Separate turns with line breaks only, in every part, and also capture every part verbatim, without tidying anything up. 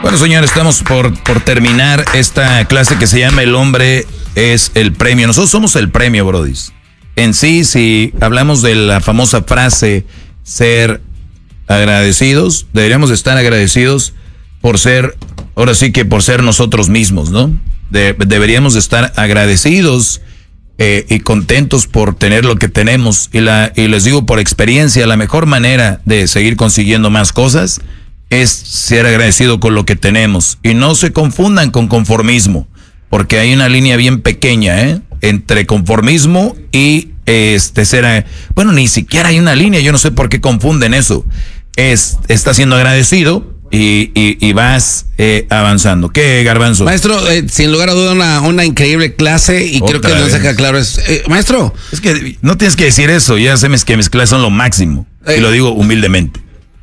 Bueno, señores, estamos por, por terminar esta clase que se llama El hombre es el premio. Nosotros somos el premio, brodis. En sí, si hablamos de la famosa frase ser agradecidos, deberíamos estar agradecidos por ser, ahora sí que por ser nosotros mismos, ¿no? De, deberíamos estar agradecidos eh, y contentos por tener lo que tenemos. Y, la, y les digo por experiencia, la mejor manera de seguir consiguiendo más cosas es ser agradecido con lo que tenemos. Y no se confundan con conformismo, porque hay una línea bien pequeña, ¿eh? Entre conformismo y este ser, bueno, ni siquiera hay una línea, yo no sé por qué confunden eso. Es, estás siendo agradecido y, y, y vas eh, avanzando. ¿Qué, Garbanzo?
Maestro, eh, sin lugar a duda una, una increíble clase y Otra creo que nos deja claro es, eh, maestro.
Es que no tienes que decir eso, ya sabes que mis clases son lo máximo, eh. y lo digo humildemente.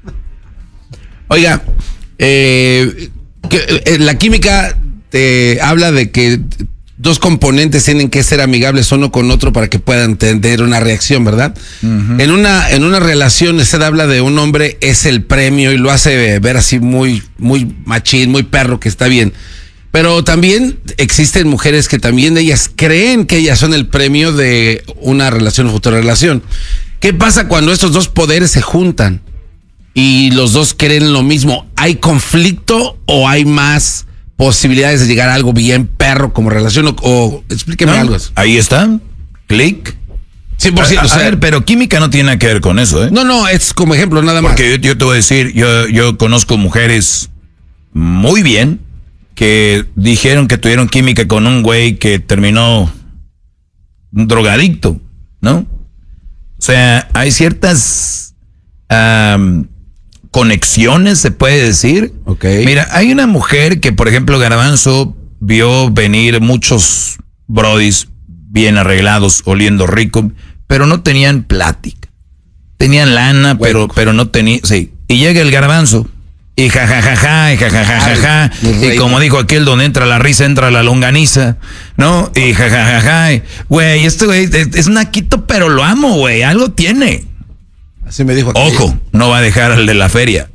Oiga, eh, que, eh, la química te habla de que dos componentes tienen que ser amigables uno con otro para que puedan tener una reacción, ¿verdad? Uh-huh. En una en una relación usted habla de un hombre es el premio y lo hace ver así muy muy machín, muy perro, que está bien. Pero también existen mujeres que también ellas creen que ellas son el premio de una relación o futura relación. ¿Qué pasa cuando estos dos poderes se juntan y los dos creen lo mismo? ¿Hay conflicto o hay más posibilidades de llegar a algo bien perro como relación? O, o explíqueme no, algo.
Ahí está, clic.
cien por ciento.
A, a, a ver, pero química no tiene nada que ver con eso, ¿eh?
No, no, es como ejemplo nada más.
Porque yo, yo te voy a decir, yo, yo conozco mujeres muy bien que dijeron que tuvieron química con un güey que terminó un drogadicto, ¿no? O sea, hay ciertas um, conexiones, se puede decir.
Okay.
Mira, hay una mujer que, por ejemplo, Garbanzo vio venir muchos brodis bien arreglados, oliendo rico, pero no tenían plática. Tenían lana, bueno, pero, pero no tenían, sí. Y llega el Garbanzo, y jajajaja, y jajajaja, y como dijo aquel, donde entra la risa, entra la longaniza, ¿no? Y jajajaja, güey, este güey es, es naquito, pero lo amo, güey, algo tiene.
Así me dijo.
Ojo, no va a dejar al de la feria.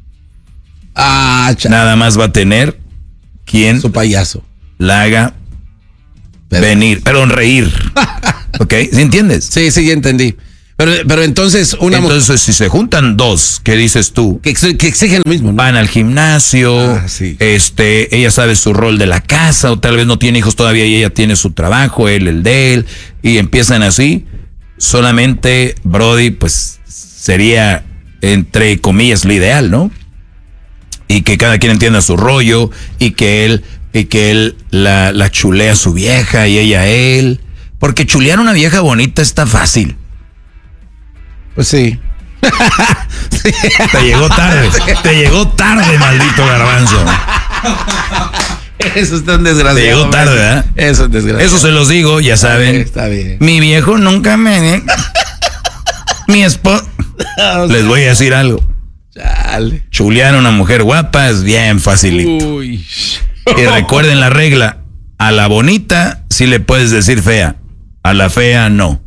Ah, chaval.
Nada más va a tener quien
su payaso
la haga pero. venir, pero reír. ¿Ok? ¿Sí entiendes?
Sí, sí, ya entendí. Pero, pero entonces una
Entonces, mu- si se juntan dos, ¿qué dices tú?
Que, que exigen lo mismo, ¿no?
Van al gimnasio,
ah, sí.
este, ella sabe su rol de la casa, o tal vez no tiene hijos todavía y ella tiene su trabajo, él el de él, y empiezan así. Solamente, Brody, pues sería, entre comillas, lo ideal, ¿no? Y que cada quien entienda su rollo, y que él, y que él la, la chulea a su vieja y ella a él. Porque chulear a una vieja bonita está fácil.
Pues sí.
Te llegó tarde, te llegó tarde, maldito Garbanzo.
Eso es tan desgraciado.
Te llegó tarde, ¿verdad?
Eso es desgraciado.
Eso se los digo, ya saben.
Está bien.
Mi viejo nunca me... Mi esposo... Les voy a decir algo.
Chale.
Chulear a una mujer guapa es bien facilito.
Uy.
Y recuerden la regla. A la bonita sí le puedes decir fea. A la fea no.